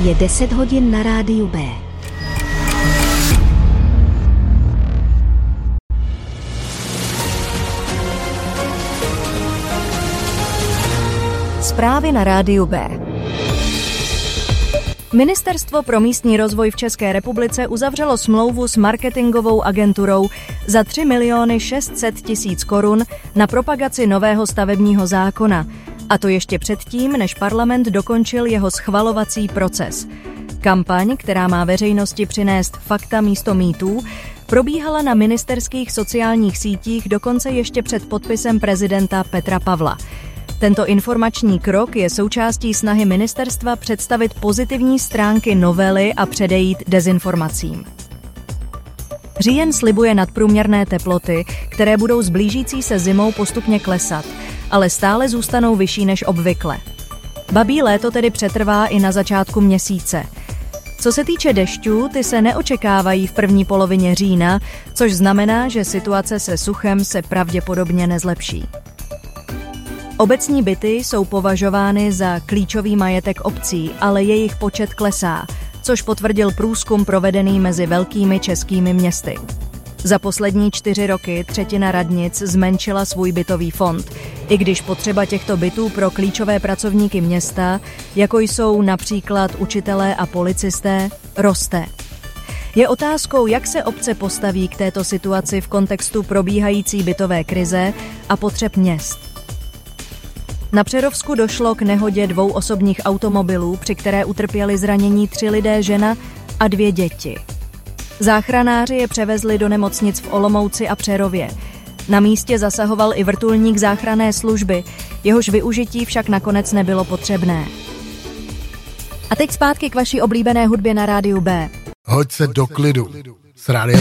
Je 10 hodin na rádiu B. Zprávy na rádiu B. Ministerstvo pro místní rozvoj v České republice uzavřelo smlouvu s marketingovou agenturou za 3 600 000 korun na propagaci nového stavebního zákona. A to ještě předtím, než parlament dokončil jeho schvalovací proces. Kampaň, která má veřejnosti přinést fakta místo mýtů, probíhala na ministerských sociálních sítích dokonce ještě před podpisem prezidenta Petra Pavla. Tento informační krok je součástí snahy ministerstva představit pozitivní stránky novely a předejít dezinformacím. Říjen slibuje nadprůměrné teploty, které budou s blížící se zimou postupně klesat, ale stále zůstanou vyšší než obvykle. Babí léto tedy přetrvá i na začátku měsíce. Co se týče dešťů, ty se neočekávají v první polovině října, což znamená, že situace se suchem se pravděpodobně nezlepší. Obecní byty jsou považovány za klíčový majetek obcí, ale jejich počet klesá, což potvrdil průzkum provedený mezi velkými českými městy. Za poslední 4 roky 1/3 radnic zmenšila svůj bytový fond, i když potřeba těchto bytů pro klíčové pracovníky města, jako jsou například učitelé a policisté, roste. Je otázkou, jak se obce postaví k této situaci v kontextu probíhající bytové krize a potřeb měst. Na Přerovsku došlo k nehodě 2 osobních automobilů, při které utrpěli zranění 3 lidé, žena a 2 děti. Záchranáři je převezli do nemocnic v Olomouci a Přerově. Na místě zasahoval i vrtulník záchranné služby, jehož využití však nakonec nebylo potřebné. A teď zpátky k vaší oblíbené hudbě na rádiu B. Hoď se do klidu s Rádiem